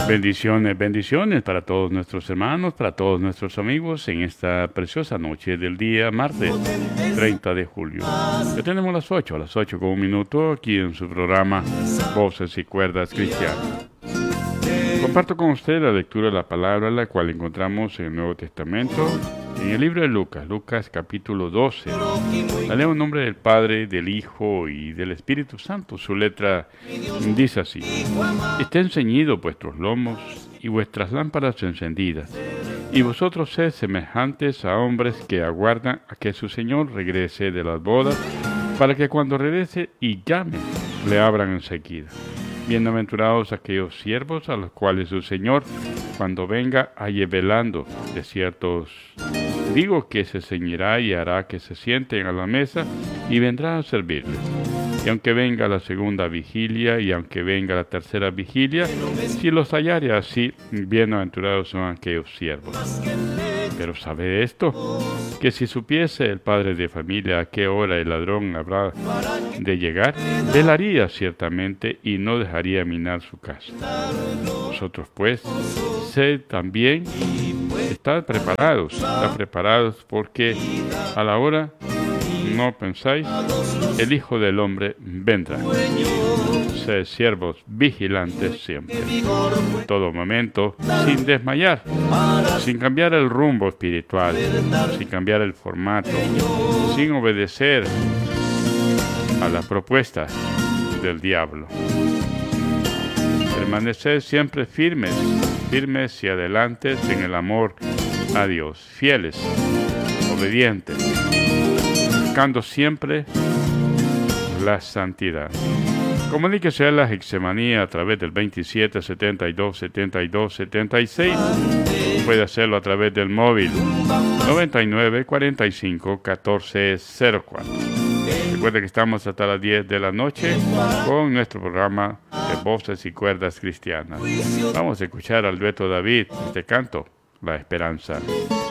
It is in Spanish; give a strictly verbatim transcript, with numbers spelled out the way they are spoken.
Bendiciones, bendiciones para todos nuestros hermanos, para todos nuestros amigos en esta preciosa noche del día martes treinta de julio. Ya tenemos las ocho, a las ocho con un minuto aquí en su programa Voces y Cuerdas Cristianas. Comparto con usted la lectura de la palabra, la cual encontramos en el Nuevo Testamento, en el libro de Lucas, Lucas capítulo doce. La leo en nombre del Padre, del Hijo y del Espíritu Santo. Su letra dice así: Estén ceñidos vuestros lomos y vuestras lámparas encendidas, y vosotros sed semejantes a hombres que aguardan a que su Señor regrese de las bodas, para que cuando regrese y llame, le abran enseguida. Bienaventurados aquellos siervos a los cuales su Señor, cuando venga, halle velando. De cierto os digo que se ceñirá y hará que se sienten a la mesa y vendrá a servirles. Y aunque venga la segunda vigilia y aunque venga la tercera vigilia, si los hallare así, bienaventurados son aquellos siervos. Pero ¿sabe esto? Que si supiese el padre de familia a qué hora el ladrón habrá de llegar, velaría ciertamente y no dejaría minar su casa. Vosotros pues, sed también, estad preparados, estad preparados porque a la hora no pensáis, el Hijo del Hombre vendrá. Sed siervos vigilantes siempre, en todo momento, sin desmayar, sin cambiar el rumbo espiritual, sin cambiar el formato, sin obedecer a las propuestas del diablo. Permaneced siempre firmes, firmes y adelantes en el amor a Dios, fieles, obedientes, buscando siempre la santidad. Comuníquese a la Hexemanía a través del veintisiete setenta y dos setenta y dos setenta y seis. Puede hacerlo a través del móvil noventa y nueve cuarenta y cinco catorce cero cuatro. Recuerde que estamos hasta las diez de la noche con nuestro programa de Voces y Cuerdas Cristianas. Vamos a escuchar al dueto David, este canto, La Esperanza.